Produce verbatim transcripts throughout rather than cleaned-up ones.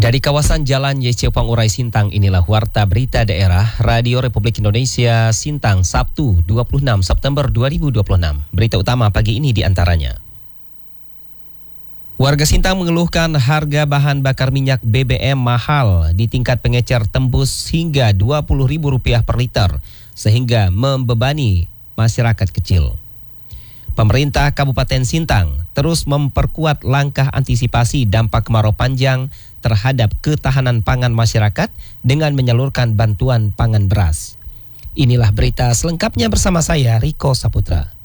Dari kawasan Jalan Y C Pangurai Sintang, inilah Warta Berita Daerah Radio Republik Indonesia Sintang, Sabtu dua puluh enam September dua ribu dua puluh enam. Berita utama pagi ini diantaranya. Warga Sintang mengeluhkan harga bahan bakar minyak B B M mahal di tingkat pengecer tembus hingga dua puluh ribu rupiah per liter, sehingga membebani masyarakat kecil. Pemerintah Kabupaten Sintang terus memperkuat langkah antisipasi dampak kemarau panjang terhadap ketahanan pangan masyarakat dengan menyalurkan bantuan pangan beras. Inilah berita selengkapnya bersama saya, Riko Saputra.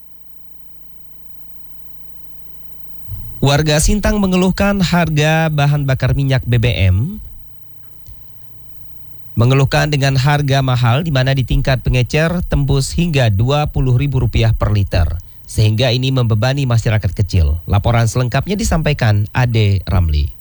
Warga Sintang mengeluhkan harga bahan bakar minyak B B M mengeluhkan dengan harga mahal di mana di tingkat pengecer tembus hingga dua puluh ribu rupiah per liter, sehingga ini membebani masyarakat kecil. Laporan selengkapnya disampaikan Ade Ramli.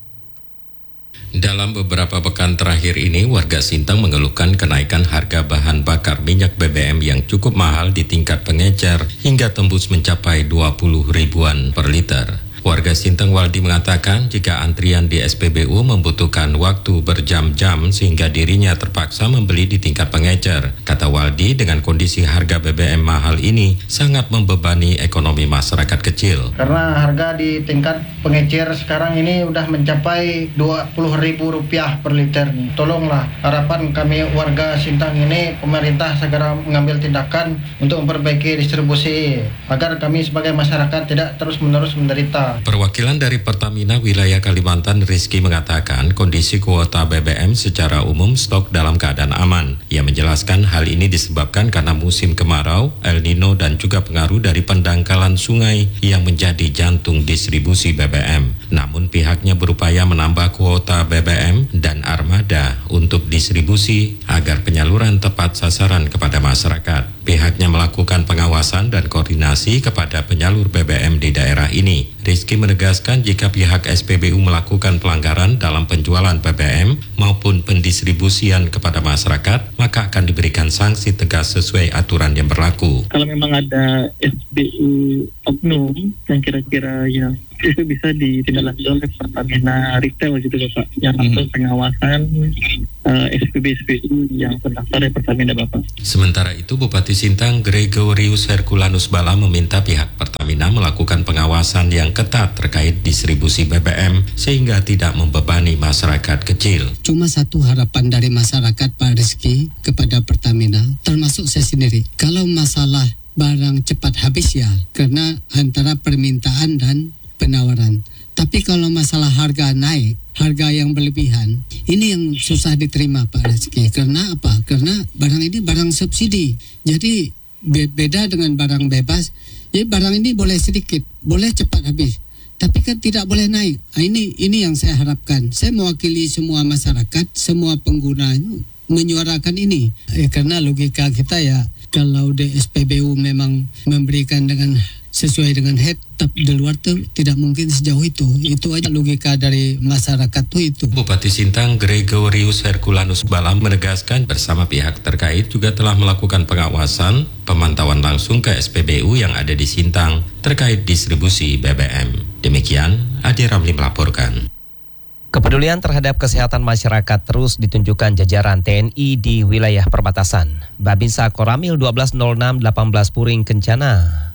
Dalam beberapa pekan terakhir ini, warga Sintang mengeluhkan kenaikan harga bahan bakar minyak B B M yang cukup mahal di tingkat pengecer hingga tembus mencapai dua puluh ribuan per liter. Warga Sintang Waldi mengatakan jika antrian di S P B U membutuhkan waktu berjam-jam sehingga dirinya terpaksa membeli di tingkat pengecer. Kata Waldi, dengan kondisi harga B B M mahal ini sangat membebani ekonomi masyarakat kecil. Karena harga di tingkat pengecer sekarang ini udah mencapai dua puluh ribu rupiah per liter. Tolonglah, harapan kami warga Sintang ini, pemerintah segera mengambil tindakan untuk memperbaiki distribusi agar kami sebagai masyarakat tidak terus-menerus menderita. Perwakilan dari Pertamina wilayah Kalimantan, Rizky, mengatakan kondisi kuota B B M secara umum stok dalam keadaan aman. Ia menjelaskan hal ini disebabkan karena musim kemarau, El Nino, dan juga pengaruh dari pendangkalan sungai yang menjadi jantung distribusi B B M. Namun pihaknya berupaya menambah kuota B B M dan armada untuk distribusi agar penyaluran tepat sasaran kepada masyarakat. Pihaknya melakukan pengawasan dan koordinasi kepada penyalur B B M di daerah ini. Rizky menegaskan jika pihak S P B U melakukan pelanggaran dalam penjualan B B M maupun pendistribusian kepada masyarakat, maka akan diberikan sanksi tegas sesuai aturan yang berlaku. Kalau memang ada S P B U oknum yang kira-kira yang itu bisa ditindaklanjuti oleh Pertamina Retail gitu Bapak, yang langsung pengawasan uh, S P B S P B U yang terdaftar di Pertamina Bapak. Sementara itu, Bupati Sintang Gregorius Herculanus Bala meminta pihak Pertamina melakukan pengawasan yang ketat terkait distribusi B B M sehingga tidak membebani masyarakat kecil. Cuma satu harapan dari masyarakat, Pak Rizky, kepada Pertamina, termasuk saya sendiri. Kalau masalah barang cepat habis ya, karena antara permintaan dan penawaran. Tapi kalau masalah harga naik, harga yang berlebihan, ini yang susah diterima Pak Rizky. Karena apa? Karena barang ini barang subsidi. Jadi be- beda dengan barang bebas. Jadi barang ini boleh sedikit, boleh cepat habis, tapi kan tidak boleh naik. Nah, ini ini yang saya harapkan. Saya mewakili semua masyarakat, semua pengguna menyuarakan ini. Eh, karena logika kita ya, kalau di S P B U memang memberikan dengan sesuai dengan head, tapi di luar tuh tidak mungkin sejauh itu. Itu aja logika dari masyarakat tuh itu. Bupati Sintang Gregorius Herculanus Bala menegaskan bersama pihak terkait juga telah melakukan pengawasan, pemantauan langsung ke S P B U yang ada di Sintang terkait distribusi B B M. Demikian, Ade Ramli melaporkan. Kepedulian terhadap kesehatan masyarakat terus ditunjukkan jajaran T N I di wilayah perbatasan. Babinsa Koramil dua belas nol enam delapan belas Puring Kencana,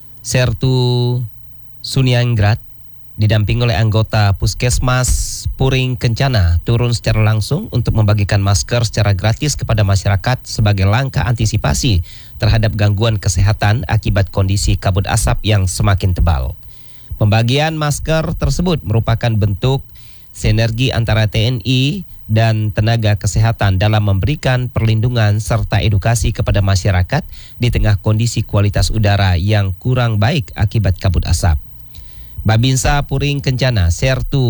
Sertu Sunianggrat didampingi oleh anggota Puskesmas Puring Kencana turun secara langsung untuk membagikan masker secara gratis kepada masyarakat sebagai langkah antisipasi terhadap gangguan kesehatan akibat kondisi kabut asap yang semakin tebal. Pembagian masker tersebut merupakan bentuk sinergi antara T N I dan tenaga kesehatan dalam memberikan perlindungan serta edukasi kepada masyarakat di tengah kondisi kualitas udara yang kurang baik akibat kabut asap. Babinsa Puring Kencana, Sertu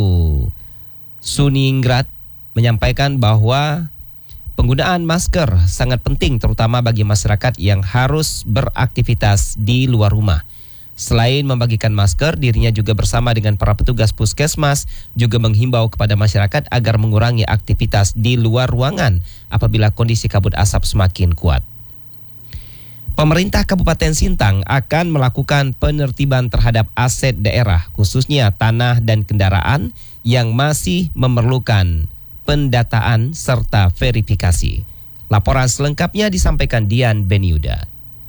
Suninggrat, menyampaikan bahwa penggunaan masker sangat penting terutama bagi masyarakat yang harus beraktivitas di luar rumah. Selain membagikan masker, dirinya juga bersama dengan para petugas puskesmas juga menghimbau kepada masyarakat agar mengurangi aktivitas di luar ruangan apabila kondisi kabut asap semakin kuat. Pemerintah Kabupaten Sintang akan melakukan penertiban terhadap aset daerah, khususnya tanah dan kendaraan yang masih memerlukan pendataan serta verifikasi. Laporan selengkapnya disampaikan Dian Beniuda.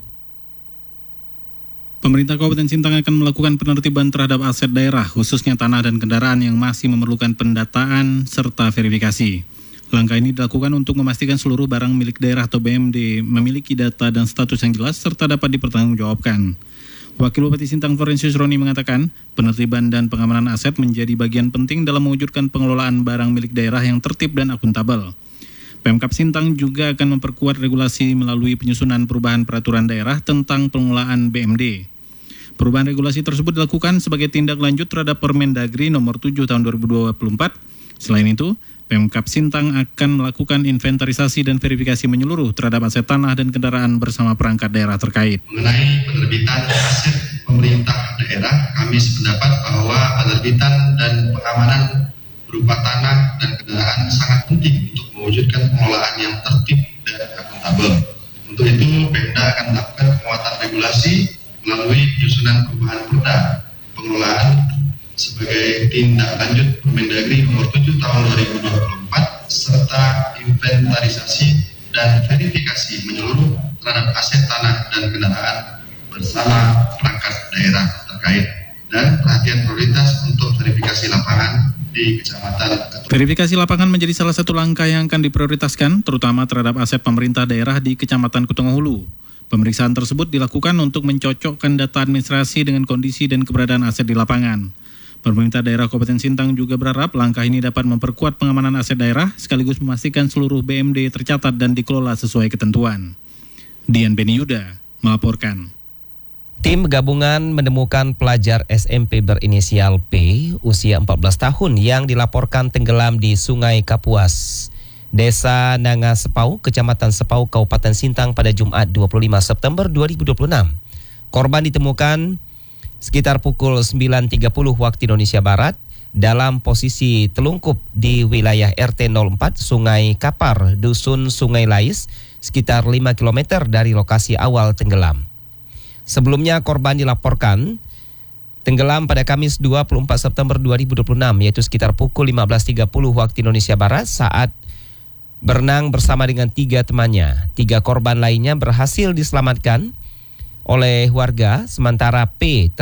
Pemerintah Kabupaten Sintang akan melakukan penertiban terhadap aset daerah, khususnya tanah dan kendaraan yang masih memerlukan pendataan serta verifikasi. Langkah ini dilakukan untuk memastikan seluruh barang milik daerah atau B M D memiliki data dan status yang jelas serta dapat dipertanggungjawabkan. Wakil Bupati Sintang Florensius Roni mengatakan, penertiban dan pengamanan aset menjadi bagian penting dalam mewujudkan pengelolaan barang milik daerah yang tertib dan akuntabel. Pemkab Sintang juga akan memperkuat regulasi melalui penyusunan perubahan peraturan daerah tentang pengelolaan B M D. Perubahan regulasi tersebut dilakukan sebagai tindak lanjut terhadap Permendagri nomor tujuh tahun dua ribu dua puluh empat. Selain itu, Pemkab Sintang akan melakukan inventarisasi dan verifikasi menyeluruh terhadap aset tanah dan kendaraan bersama perangkat daerah terkait. Mengenai penerbitan aset pemerintah daerah, kami sependapat bahwa penerbitan dan pengamanan berupa tanah dan kendaraan sangat penting untuk mewujudkan pengelolaan yang tertib dan akuntabel. Untuk itu, Pemda akan melakukan penguatan regulasi melalui penyusunan perubahan perda pengelolaan sebagai tindak lanjut Permendagri nomor tujuh tahun dua ribu dua puluh empat serta inventarisasi dan verifikasi menyeluruh terhadap aset tanah dan kendaraan bersama perangkat daerah terkait dan perhatian prioritas untuk verifikasi lapangan di kecamatan. Verifikasi lapangan menjadi salah satu langkah yang akan diprioritaskan terutama terhadap aset pemerintah daerah di Kecamatan Kutongohulu. Pemeriksaan tersebut dilakukan untuk mencocokkan data administrasi dengan kondisi dan keberadaan aset di lapangan. Pemerintah daerah Kabupaten Sintang juga berharap langkah ini dapat memperkuat pengamanan aset daerah sekaligus memastikan seluruh B M D tercatat dan dikelola sesuai ketentuan. Dian Beniuda melaporkan. Tim gabungan menemukan pelajar S M P berinisial P usia empat belas tahun yang dilaporkan tenggelam di Sungai Kapuas, Desa Nanga Sepau, Kecamatan Sepau, Kabupaten Sintang pada Jumat dua puluh lima September dua ribu dua puluh enam. Korban ditemukan sekitar pukul sembilan tiga puluh waktu Indonesia Barat dalam posisi telungkup di wilayah R T nol empat Sungai Kapar, Dusun Sungai Lais, sekitar lima kilometer dari lokasi awal tenggelam. Sebelumnya korban dilaporkan tenggelam pada Kamis dua puluh empat September dua ribu dua puluh enam, yaitu sekitar pukul lima belas tiga puluh waktu Indonesia Barat saat berenang bersama dengan tiga temannya. Tiga korban lainnya berhasil diselamatkan oleh warga, sementara P